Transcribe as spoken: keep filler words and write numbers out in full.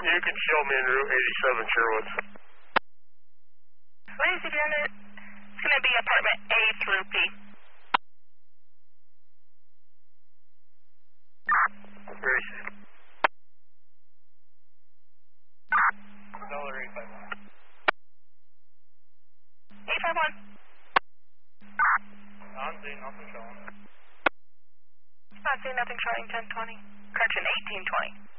you can show me in Route eighty-seven, Sherwood. Lazy unit. It's going to be apartment A through P. Very safe. Dollar eight five one. eight five one. I'm seeing nothing showing. Not seeing nothing showing ten twenty. Correction, eighteen twenty.